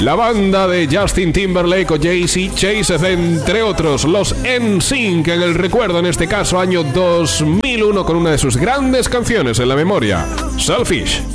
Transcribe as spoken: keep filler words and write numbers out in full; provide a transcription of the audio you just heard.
La banda de Justin Timberlake o Jay-Z, Chase, entre otros, los N Sync, en el recuerdo, en este caso año dos mil uno, con una de sus grandes canciones en la memoria, Selfish.